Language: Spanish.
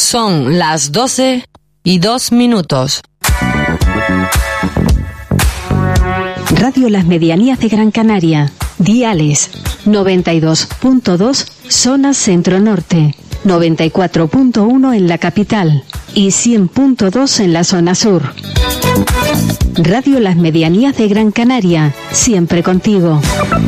Son las 12:02. Radio Las Medianías de Gran Canaria. Diales 92.2 zona centro-norte, 94.1 en la capital y 100.2 en la zona sur. Radio Las Medianías de Gran Canaria, siempre contigo.